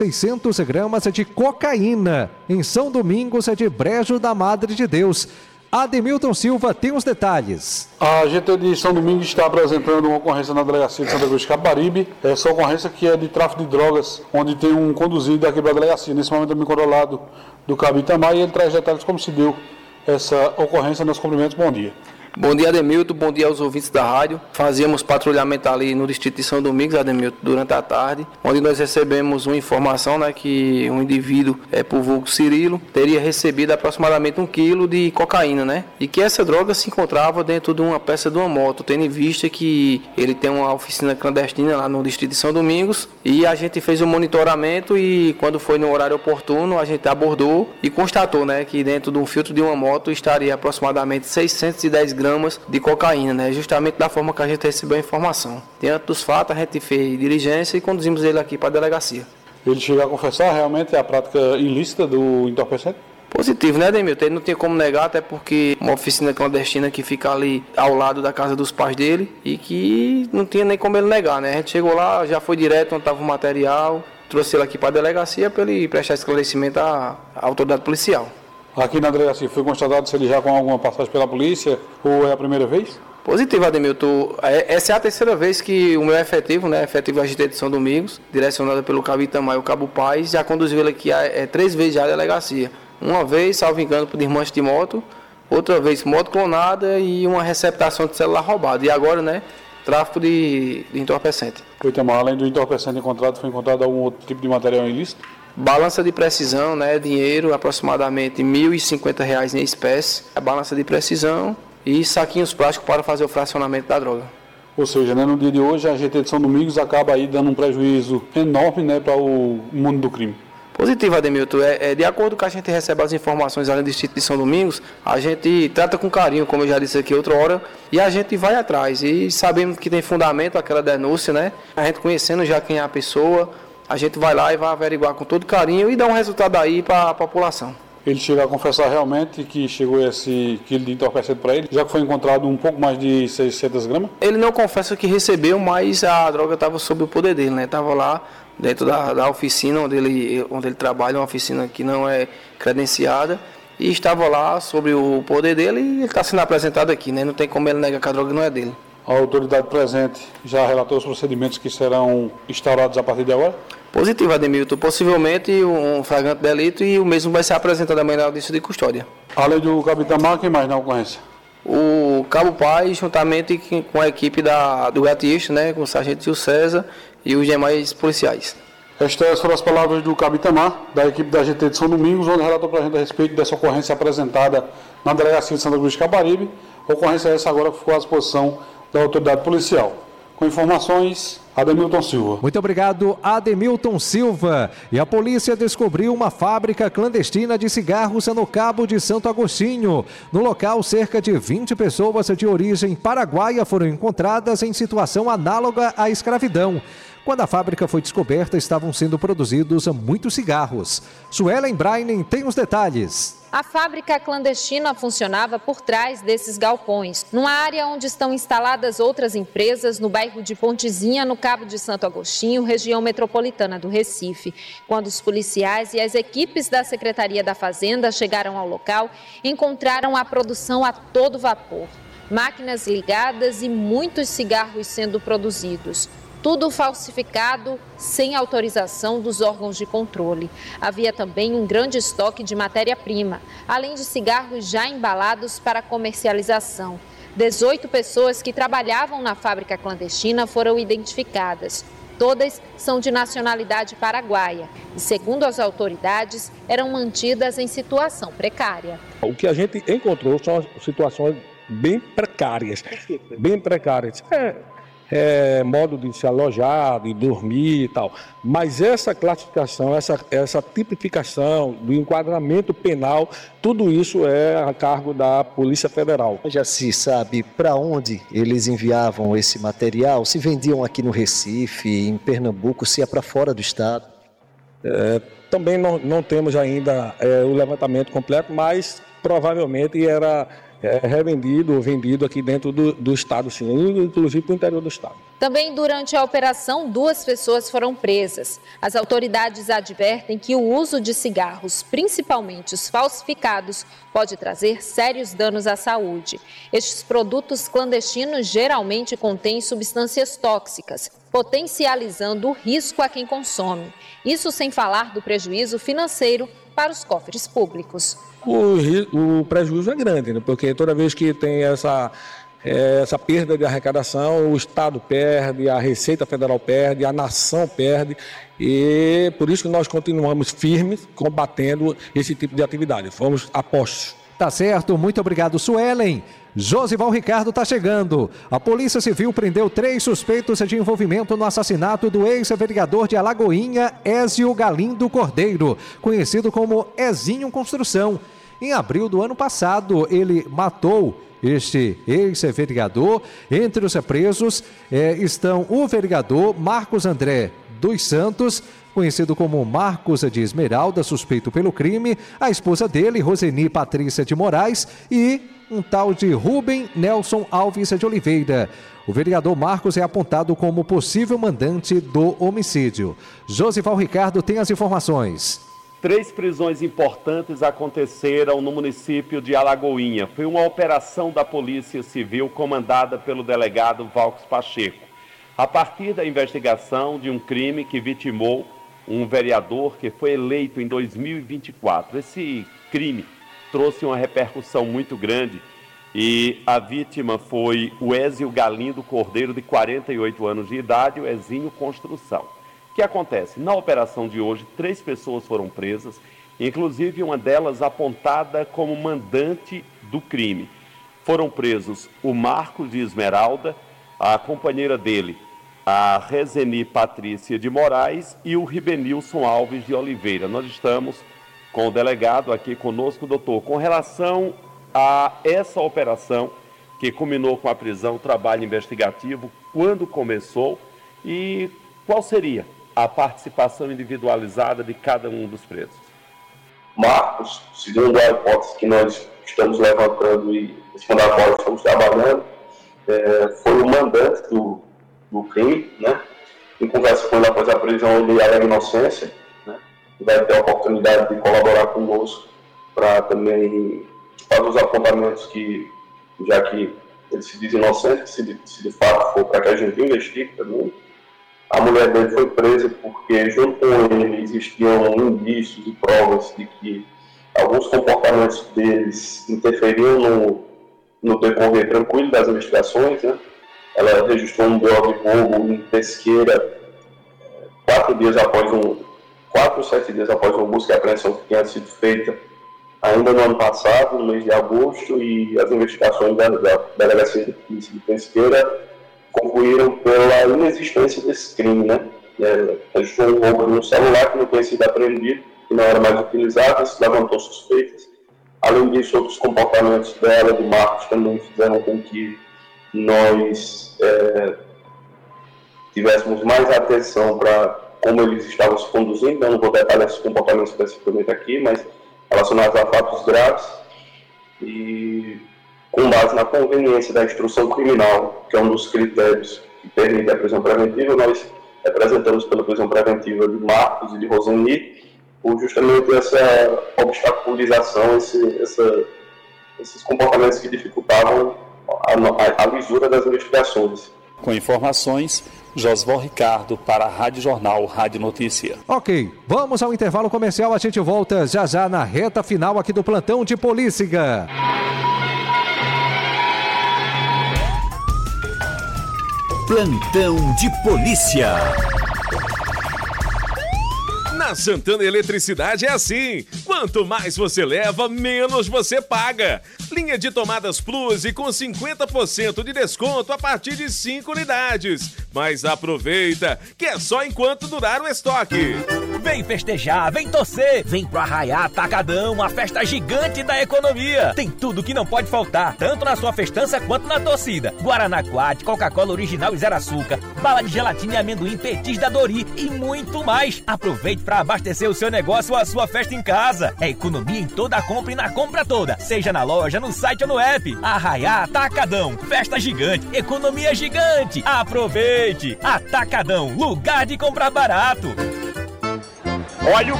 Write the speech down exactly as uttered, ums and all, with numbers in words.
seiscentas gramas de cocaína em São Domingos de Brejo da Madre de Deus. Ademilton Silva tem os detalhes. A G T de São Domingos está apresentando uma ocorrência na delegacia de Santa Cruz de Caparibe. Essa ocorrência que é de tráfico de drogas, onde tem um conduzido aqui para a delegacia. Nesse momento, também controlado do Cabo Itamar, e ele traz detalhes como se deu essa ocorrência. Nos cumprimentos, bom dia. Bom dia, Ademilton. Bom dia aos ouvintes da rádio. Fazíamos patrulhamento ali no distrito de São Domingos, Ademilton, durante a tarde, onde nós recebemos uma informação, né, que um indivíduo, é, por vulgo Cirilo, teria recebido aproximadamente um quilo de cocaína, né? E que essa droga se encontrava dentro de uma peça de uma moto, tendo em vista que ele tem uma oficina clandestina lá no distrito de São Domingos, e a gente fez o um monitoramento e quando foi no horário oportuno, a gente abordou e constatou, né, que dentro de um filtro de uma moto estaria aproximadamente seiscentos e dez gramas de cocaína, né? Justamente da forma que a gente recebeu a informação. Diante dos fatos, a gente fez diligência e conduzimos ele aqui para a delegacia. Ele chega a confessar realmente a prática ilícita do entorpecente? Positivo, né, Ademilton? Ele não tem como negar, até porque uma oficina clandestina que fica ali ao lado da casa dos pais dele e que não tinha nem como ele negar, né? A gente chegou lá, já foi direto onde estava o material, trouxe ele aqui para a delegacia para ele prestar esclarecimento à, à autoridade policial. Aqui na delegacia foi constatado se ele já com alguma passagem pela polícia ou é a primeira vez? Positivo, Ademilton. Essa é a terceira vez que o meu efetivo, né, efetivo A G T de São Domingos, direcionado pelo Cabo Itamar e o Cabo Paz, já conduziu ele aqui é, três vezes já à delegacia. Uma vez, salvo engano, por desmanche de moto, outra vez moto clonada e uma receptação de celular roubado. E agora, né, tráfico de, de entorpecente. O Itamar, além do entorpecente encontrado, foi encontrado algum outro tipo de material ilícito? Balança de precisão, né, dinheiro, aproximadamente mil e cinquenta reais em espécie, a balança de precisão e saquinhos plásticos para fazer o fracionamento da droga. Ou seja, né, no dia de hoje a G T de São Domingos acaba aí dando um prejuízo enorme, né, para o mundo do crime. Positivo, Ademilton. É, é, de acordo com a gente recebe as informações ali do distrito de São Domingos, a gente trata com carinho, como eu já disse aqui outra hora, e a gente vai atrás. E sabemos que tem fundamento aquela denúncia, né? A gente conhecendo já quem é a pessoa, a gente vai lá e vai averiguar com todo carinho e dar um resultado aí para a população. Ele chega a confessar realmente que chegou esse quilo de entorpecente para ele, já que foi encontrado um pouco mais de seiscentas gramas? Ele não confessa que recebeu, mas a droga estava sob o poder dele, né? Estava lá dentro da, da oficina onde ele, onde ele trabalha, uma oficina que não é credenciada, e estava lá sobre o poder dele e ele está sendo apresentado aqui, né? Não tem como ele negar que a droga não é dele. A autoridade presente já relatou os procedimentos que serão instaurados a partir de agora? Positivo, Ademilton. Possivelmente um flagrante delito e o mesmo vai ser apresentado amanhã na audiência de custódia. Além do Cabo Itamar, quem mais na ocorrência? O Cabo Paz, juntamente com a equipe da, do Gatista, né, com o sargento Gil César e os demais policiais. Estas foram as palavras do Cabo Itamar, da equipe da G T de São Domingos, onde relatou para a gente a respeito dessa ocorrência apresentada na delegacia de Santa Cruz de Caparibe. Ocorrência essa agora que ficou à disposição da autoridade policial. Com informações, Ademilton Silva. Muito obrigado, Ademilton Silva. E a polícia descobriu uma fábrica clandestina de cigarros no Cabo de Santo Agostinho. No local, cerca de vinte pessoas de origem paraguaia foram encontradas em situação análoga à escravidão. Quando a fábrica foi descoberta, estavam sendo produzidos muitos cigarros. Suelen Brainen tem os detalhes. A fábrica clandestina funcionava por trás desses galpões, numa área onde estão instaladas outras empresas, no bairro de Pontezinha, no Cabo de Santo Agostinho, região metropolitana do Recife. Quando os policiais e as equipes da Secretaria da Fazenda chegaram ao local, encontraram a produção a todo vapor. Máquinas ligadas e muitos cigarros sendo produzidos. Tudo falsificado, sem autorização dos órgãos de controle. Havia também um grande estoque de matéria-prima, além de cigarros já embalados para comercialização. dezoito pessoas que trabalhavam na fábrica clandestina foram identificadas. Todas são de nacionalidade paraguaia e, segundo as autoridades, eram mantidas em situação precária. O que a gente encontrou são situações bem precárias, bem precárias. É... É, modo de se alojar, de dormir e tal. Mas essa classificação, essa, essa tipificação do enquadramento penal, tudo isso é a cargo da Polícia Federal. Já se sabe para onde eles enviavam esse material? Se vendiam aqui no Recife, em Pernambuco, se é para fora do estado? É, também não, não temos ainda é, o levantamento completo, mas provavelmente era... é revendido ou vendido aqui dentro do, do estado, sim, inclusive para o interior do estado. Também durante a operação, duas pessoas foram presas. As autoridades advertem que o uso de cigarros, principalmente os falsificados, pode trazer sérios danos à saúde. Estes produtos clandestinos geralmente contêm substâncias tóxicas, potencializando o risco a quem consome. Isso sem falar do prejuízo financeiro para os cofres públicos. O, o prejuízo é grande, né? Porque toda vez que tem essa, essa perda de arrecadação, o Estado perde, a Receita Federal perde, a nação perde, e por isso que nós continuamos firmes combatendo esse tipo de atividade. Fomos apostos. Tá certo, muito obrigado, Suelen. Josival Ricardo está chegando. A Polícia Civil prendeu três suspeitos de envolvimento no assassinato do ex-vereador de Alagoinha, Ézio Galindo Cordeiro, conhecido como Ezinho Construção. Em abril do ano passado, ele matou este ex-vereador. Entre os presos eh, estão o vereador Marcos André dos Santos, conhecido como Marcos de Esmeralda, suspeito pelo crime, a esposa dele, Roseni Patrícia de Moraes, e um tal de Rubem Nelson Alves de Oliveira. O vereador Marcos é apontado como possível mandante do homicídio. Josival Ricardo tem as informações. Três prisões importantes aconteceram no município de Alagoinha. Foi uma operação da Polícia Civil comandada pelo delegado Valcos Pacheco. A partir da investigação de um crime que vitimou um vereador que foi eleito em dois mil e vinte e quatro. Esse crime trouxe uma repercussão muito grande e a vítima foi o Ézio Galindo Cordeiro, de quarenta e oito anos de idade, o Ezinho Construção. O que acontece? Na operação de hoje, três pessoas foram presas, inclusive uma delas apontada como mandante do crime. Foram presos o Marcos de Esmeralda, a companheira dele, a Roseni Patrícia de Moraes, e o Ribenilson Alves de Oliveira. Nós estamos com o delegado aqui conosco, doutor. Com relação a essa operação, que culminou com a prisão, o trabalho investigativo, quando começou e qual seria a participação individualizada de cada um dos presos? Marcos, segundo a hipótese que nós estamos levantando e segundo a qual estamos trabalhando, é, foi o mandante do, do crime, né? Em conversa com ele após a prisão, ele alega inocência, né? Vai ter a oportunidade de colaborar conosco para também fazer os apontamentos que, já que ele se diz inocente, se de, se de fato for para que a gente investigue também. A mulher dele foi presa porque, junto com ele, existiam indícios e provas de que alguns comportamentos deles interferiam no, no decorrer tranquilo das investigações, né? Ela registrou um B O de roubo em Pesqueira quatro dias após um, quatro ou sete dias após uma busca e apreensão que tinha sido feita ainda no ano passado, no mês de agosto, e as investigações da, da Delegacia de Polícia de Pesqueira concluíram pela inexistência desse crime, né? É, registrou um roubo no celular que não tinha sido apreendido, que não era mais utilizado, isso levantou suspeitas. Além disso, outros comportamentos dela, do Marcos, também fizeram com que nós é, tivéssemos mais atenção para como eles estavam se conduzindo. Eu não vou detalhar esses comportamentos especificamente aqui, mas relacionados a fatos graves. E com base na conveniência da instrução criminal, que é um dos critérios que permite a prisão preventiva, nós representamos pela prisão preventiva de Marcos e de Roseni, por justamente essa obstaculização, esse, essa, esses comportamentos que dificultavam a, a, a lisura das investigações. Com informações, Josival Ricardo para a Rádio Jornal, Rádio Notícia. Ok, vamos ao intervalo comercial, a gente volta já já na reta final aqui do Plantão de Polícia. Plantão de Polícia. Na Santana Eletricidade é assim. Quanto mais você leva, menos você paga. Linha de tomadas Plus e com cinquenta por cento de desconto a partir de cinco unidades. Mas aproveita, que é só enquanto durar o estoque. Vem festejar, vem torcer, vem pro Arraiá Atacadão, a festa gigante da economia. Tem tudo que não pode faltar, tanto na sua festança quanto na torcida. Guaraná Quat, Coca-Cola original e zero açúcar, bala de gelatina e amendoim, petis da Dori e muito mais. Aproveite para abastecer o seu negócio ou a sua festa em casa. É economia em toda a compra e na compra toda, seja na loja, no site ou no app. Arraiá Atacadão, festa gigante, economia gigante. Aproveite! Atacadão, lugar de comprar barato. Olha o